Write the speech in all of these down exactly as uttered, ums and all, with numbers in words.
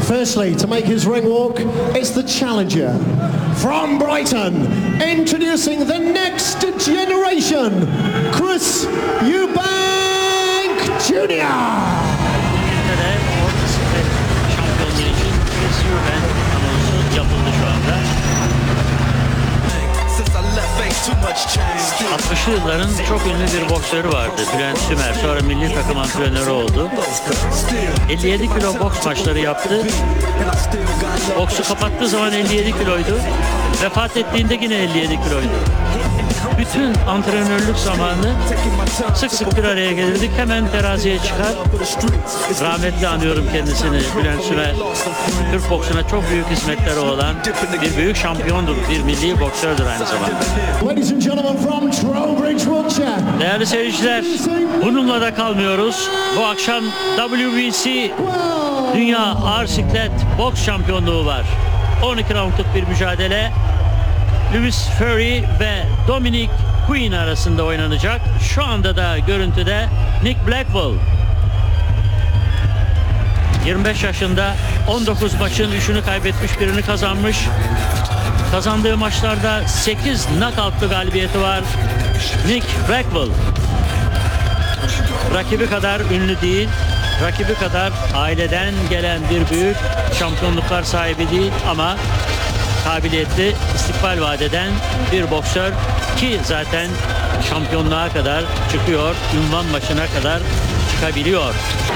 Firstly, to make his ring walk, it's the challenger from Brighton, introducing the next generation, Chris Eubank Junior Şampiyonluğu için Chris Eubank anonsu yapıldı şu anda. altmışlı yılların çok ünlü bir boksörü vardı, Bülent Sümer. Sonra milli takım antrenörü oldu. elli yedi kilo boks maçları yaptı. Boksu kapattığı zaman elli yedi kiloydu. Vefat ettiğinde yine elli yedi kiloydu. Bütün antrenörlük zamanı sık sık bir araya gelirdik. Hemen teraziye çıkar. Rahmetli anıyorum kendisini, Bülent Sümer. Türk boksuna çok büyük hizmetleri olan bir büyük şampiyondur. Bir milli boksördür aynı zamanda. Ladies and gentlemen from Trowbridge, Wiltshire. Değerli seyirciler, bununla da kalmıyoruz. Bu akşam W B C Dünya Ağır Siklet Boks Şampiyonluğu var. on iki roundluk bir mücadele. Lewis Fury ve Dominic Quinn arasında oynanacak. Şu anda da görüntüde Nick Blackwell. yirmi beş yaşında, on dokuz maçın üçünü kaybetmiş, birini kazanmış. Kazandığı maçlarda sekiz knockout'lu galibiyeti var. Nick Blackwell. Rakibi kadar ünlü değil, rakibi kadar aileden gelen bir büyük şampiyonluklar sahibi değil ama kabiliyetli, istikbal vadeden bir boksör ki zaten şampiyonluğa kadar çıkıyor, ünvan maçına kadar çıkabiliyor.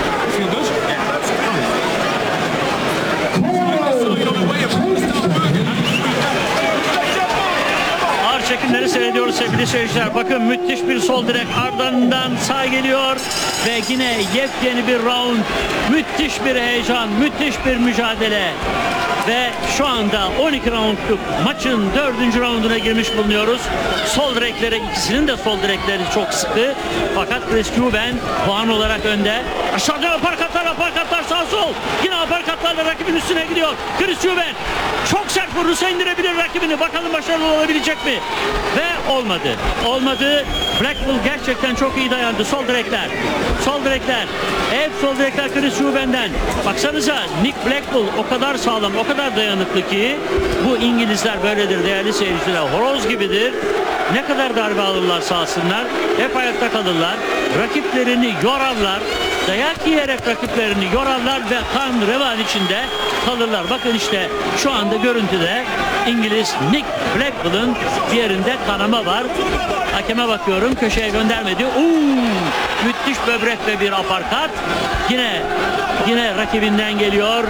Ağır çekimleri seyrediyoruz sevgili seyirciler. Bakın müthiş bir sol direk, ardından sağ geliyor ve yine yepyeni bir round. Müthiş bir heyecan, müthiş bir mücadele. Ve şu anda on iki roundluk maçın dördüncü rounduna girmiş bulunuyoruz. Sol direkleri, ikisinin de sol direkleri çok sıkı. Fakat Chris Eubank puan olarak önde. Aşağıda aparkatlar, aparkatlar sağ sol. Yine aparkatlarla rakibin üstüne gidiyor. Chris Eubank çok sert vurursa indirebilir rakibini. Bakalım başarılı olabilecek mi? Ve olmadı. Olmadı. Blackwell gerçekten çok iyi dayandı. Sol direkler. Sol direkler. Hep sol direkler Chris Eubank'den. Baksanıza Nick Blackwell o kadar sağlam, o kadar dayanıklı ki bu İngilizler böyledir değerli seyirciler. Horoz gibidir. Ne kadar darbe alırlar sahasınlar. Hep ayakta kalırlar. Rakiplerini yorarlar. Dayak yiyerek rakiplerini yorarlar ve kan revan içinde kalırlar. Bakın işte şu anda görüntüde İngiliz Nick Blackwell'ın yerinde kanama var. Hakeme bakıyorum, köşeye göndermedi. Uuu, müthiş böbrek ve bir aparkat. Yine yine rakibinden geliyor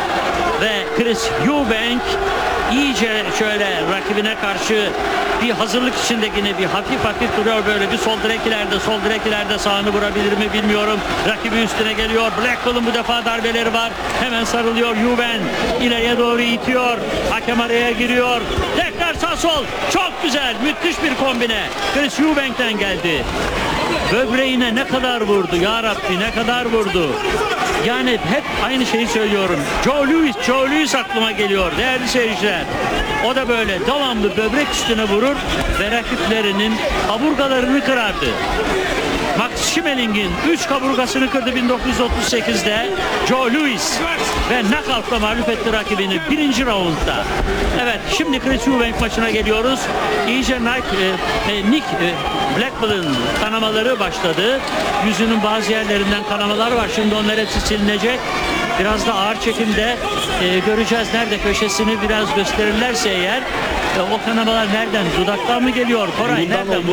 ve Chris Eubank iyice şöyle rakibine karşı bir hazırlık içinde yine bir hafif hafif duruyor, böyle bir sol direk ileride, sol direk ileride, sağını vurabilir mi bilmiyorum. Rakibi üstüne geliyor. Blackwell'ın bu defa darbeleri var. Hemen sarılıyor Eubank. İleriye doğru itiyor. Hakem araya giriyor. Tekrar sağ sol. Çok güzel. Müthiş bir kombine. Chris Eubank'ten geldi. Böbreğine ne kadar vurdu ya Rabbi, ne kadar vurdu. Yani hep aynı şeyi söylüyorum. Joe Louis, Joe Louis aklıma geliyor değerli seyirciler. O da böyle devamlı böbrek üstüne vurur ve rakiplerinin kaburgalarını kırardı. Max Schmeling'in üç kaburgasını kırdı bin dokuz yüz otuz sekizde Joe Louis ve knockout'la mağlup etti rakibini birinci roundda. Evet, şimdi Chris Eubank maçına geliyoruz. İyice Nick, e, Nick e, Blackwell'ın kanamaları başladı. Yüzünün bazı yerlerinden kanamalar var. Şimdi onlar hepsi silinecek. Biraz da ağır çekimde e, göreceğiz. Nerede köşesini biraz gösterirlerse eğer e, o kanamalar nereden? Dudaktan mı geliyor? Koray nereden?